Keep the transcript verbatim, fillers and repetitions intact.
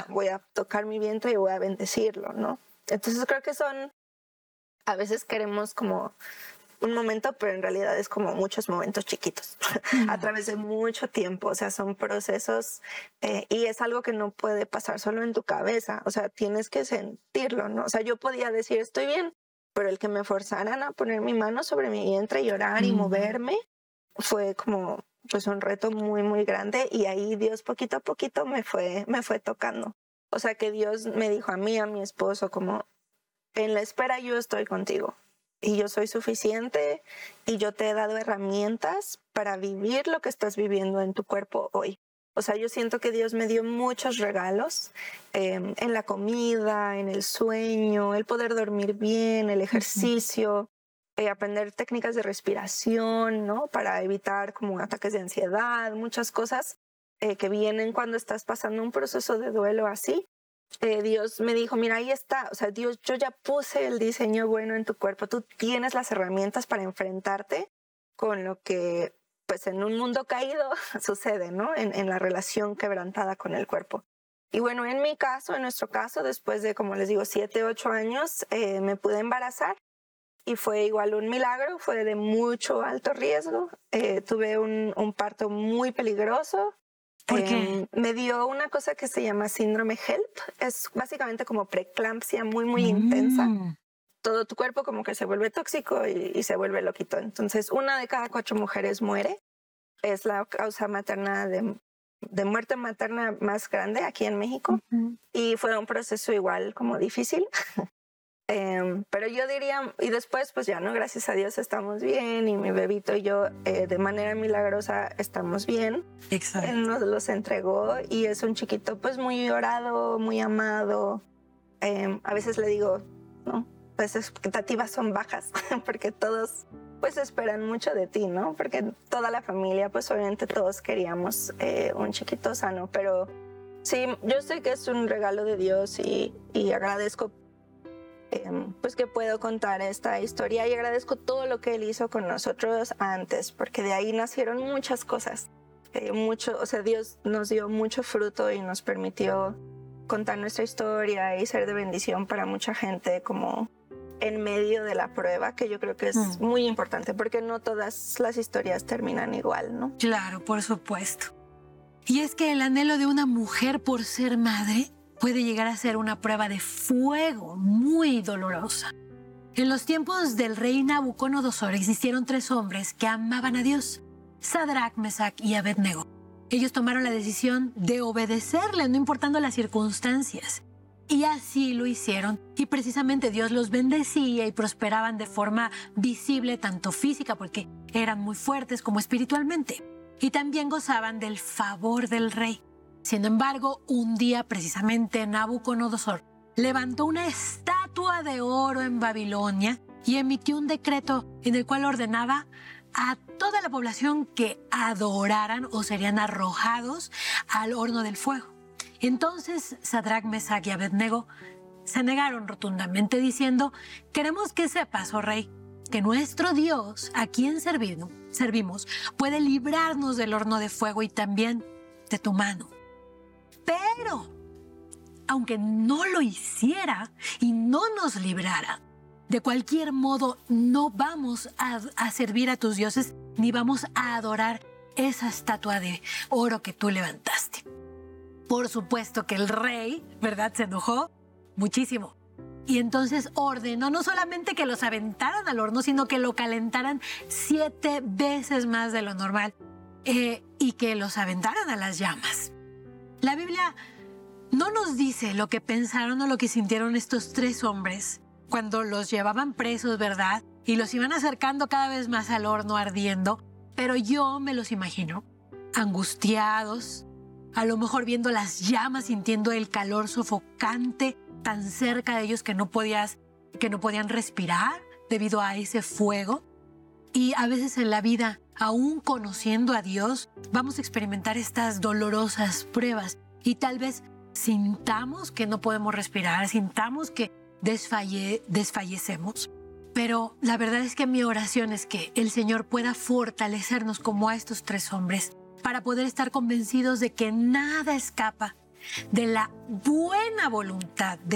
voy a tocar mi vientre y voy a bendecirlo, ¿no? Entonces creo que son, a veces queremos como un momento, pero en realidad es como muchos momentos chiquitos a través de mucho tiempo. O sea, son procesos eh, y es algo que no puede pasar solo en tu cabeza. O sea, tienes que sentirlo, ¿no? O sea, yo podía decir estoy bien, pero el que me forzaran a poner mi mano sobre mi vientre y llorar y moverme fue como pues un reto muy, muy grande. Y ahí Dios poquito a poquito me fue, me fue tocando. O sea, que Dios me dijo a mí, a mi esposo, como en la espera yo estoy contigo. Y yo soy suficiente y yo te he dado herramientas para vivir lo que estás viviendo en tu cuerpo hoy. O sea, yo siento que Dios me dio muchos regalos eh, en la comida, en el sueño, el poder dormir bien, el ejercicio, uh-huh. eh, aprender técnicas de respiración, ¿no? Para evitar como ataques de ansiedad, muchas cosas eh, que vienen cuando estás pasando un proceso de duelo así. Eh, Dios me dijo, mira, ahí está, o sea, Dios, yo ya puse el diseño bueno en tu cuerpo, tú tienes las herramientas para enfrentarte con lo que, pues en un mundo caído sucede, ¿no? En, en la relación quebrantada con el cuerpo. Y bueno, en mi caso, en nuestro caso, después de, como les digo, siete, ocho años, eh, me pude embarazar y fue igual un milagro, fue de mucho alto riesgo, eh, tuve un, un parto muy peligroso. ¿Por qué? Eh, me dio una cosa que se llama síndrome HELP. Es básicamente como preeclampsia muy, muy mm. intensa. Todo tu cuerpo como que se vuelve tóxico y, y se vuelve loquito. Entonces, una de cada cuatro mujeres muere. Es la causa materna de, de muerte materna más grande aquí en México. Uh-huh. Y fue un proceso igual como difícil. Eh, pero yo diría, y después pues ya no, gracias a Dios estamos bien y mi bebito y yo eh, de manera milagrosa estamos bien. Exacto. Él nos los entregó y es un chiquito pues muy llorado, muy amado. Eh, a veces le digo, ¿no? Pues expectativas son bajas porque todos pues esperan mucho de ti, ¿no? Porque toda la familia pues obviamente todos queríamos eh, un chiquito sano, pero sí, yo sé que es un regalo de Dios y, y agradezco Eh, pues que puedo contar esta historia y agradezco todo lo que Él hizo con nosotros antes, porque de ahí nacieron muchas cosas. Eh, mucho, o sea, Dios nos dio mucho fruto y nos permitió contar nuestra historia y ser de bendición para mucha gente como en medio de la prueba, que yo creo que es mm. muy importante, porque no todas las historias terminan igual, ¿no? Claro, por supuesto. Y es que el anhelo de una mujer por ser madre puede llegar a ser una prueba de fuego muy dolorosa. En los tiempos del rey Nabucodonosor existieron tres hombres que amaban a Dios, Sadrach, Mesach y Abednego. Ellos tomaron la decisión de obedecerle, no importando las circunstancias. Y así lo hicieron. Y precisamente Dios los bendecía y prosperaban de forma visible, tanto física, porque eran muy fuertes, como espiritualmente. Y también gozaban del favor del rey. Sin embargo, un día precisamente Nabucodonosor levantó una estatua de oro en Babilonia y emitió un decreto en el cual ordenaba a toda la población que adoraran o serían arrojados al horno del fuego. Entonces Sadrach, Mesach y Abednego se negaron rotundamente diciendo: queremos que sepas, oh rey, que nuestro Dios, a quien servimos, servimos, puede librarnos del horno de fuego y también de tu mano. Pero, aunque no lo hiciera y no nos librara, de cualquier modo no vamos a, a servir a tus dioses ni vamos a adorar esa estatua de oro que tú levantaste. Por supuesto que el rey, ¿verdad?, se enojó muchísimo. Y entonces ordenó no solamente que los aventaran al horno, sino que lo calentaran siete veces más de lo normal eh, y que los aventaran a las llamas. La Biblia no nos dice lo que pensaron o lo que sintieron estos tres hombres cuando los llevaban presos, ¿verdad? Y los iban acercando cada vez más al horno ardiendo, pero yo me los imagino angustiados, a lo mejor viendo las llamas, sintiendo el calor sofocante tan cerca de ellos que no podías, que no podían respirar debido a ese fuego. Y a veces en la vida, aún conociendo a Dios, vamos a experimentar estas dolorosas pruebas y tal vez sintamos que no podemos respirar, sintamos que desfalle, desfallecemos. Pero la verdad es que mi oración es que el Señor pueda fortalecernos como a estos tres hombres para poder estar convencidos de que nada escapa de la buena voluntad de